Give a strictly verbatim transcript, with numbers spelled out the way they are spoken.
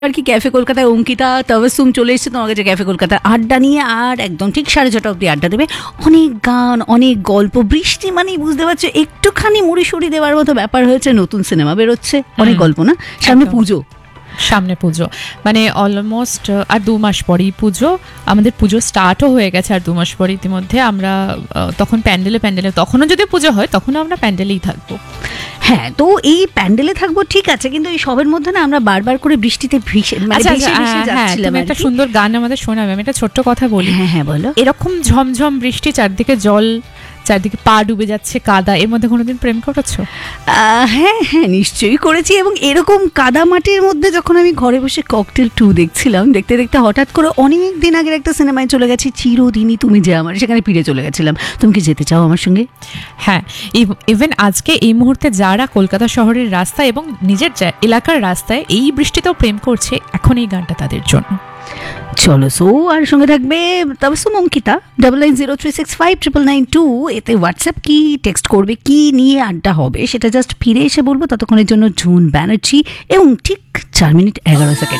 আর কি ক্যাফে কলকাতায় অঙ্কিতা তাবাসসুম চলে এসেছে তোমার কাছে ক্যাফে কলকাতার আড্ডা নিয়ে। আর একদম ঠিক সাড়ে ছটা অবধি আড্ডা দেবে, অনেক গান, অনেক গল্প। বৃষ্টি মানেই বুঝতে পারছো একটুখানি মুড়ি সুড়ি দেওয়ার মতো ব্যাপার হয়েছে, নতুন সিনেমা বেরোচ্ছে, অনেক গল্প না, সামনে পুজো সামনে পুজো মানে অলমোস্ট আর দু মাস পরেই পুজো। আমাদের পুজো স্টার্টও হয়ে গেছে আর দু মাস পরে ইতিমধ্যে আমরা তখন প্যান্ডেলে প্যান্ডেলে তখনও যদি পুজো হয় তখনও আমরা প্যান্ডেলেই থাকবো। হ্যাঁ, তো এই প্যান্ডেলে থাকবো ঠিক আছে, কিন্তু এই সবের মধ্যে না আমরা বারবার করে বৃষ্টিতে ভিজে মানে ভেসে ভেসে যাচ্ছিলাম। একটা সুন্দর গান আমাদের শোনাবে, আমি একটা ছোট্ট কথা বলি। হ্যাঁ হ্যাঁ বলো। এরকম ঝমঝম বৃষ্টি, চারদিকে জল, চারদিকে পা ডুবে যাচ্ছে কাদা, এর মধ্যে কোনোদিন প্রেম করেছো? হ্যাঁ হ্যাঁ নিশ্চয়ই করেছি। এবং এরকম কাদা মাটির মধ্যে যখন আমি ঘরে বসে ককটেল টু দেখছিলাম, দেখতে দেখতে হঠাৎ করে অনেক দিন আগের একটা সিনেমায় চলে গেছি, চিরদিনই তুমি যে আমার, সেখানে ফিরে চলে গেছিলাম। তুমি কি যেতে চাও আমার সঙ্গে? হ্যাঁ, ইভেন আজকে এই মুহূর্তে যারা কলকাতা শহরের রাস্তায় এবং নিজের এলাকার রাস্তায় এই বৃষ্টিতেও প্রেম করছে, এখন এই গানটা তাদের জন্য। চলো, সো আর সঙ্গে থাকবে Tabassum Ankita. Double nine zero three six five triple nine two এতে হোয়াটসঅ্যাপ কি টেক্সট করবে, কি নিয়ে আড্ডা হবে সেটা জাস্ট ফিরে এসে বলবো। ততক্ষণের জন্য জুন ব্যানার্জি এবং ঠিক চার মিনিট এগারো সেকেন্ড।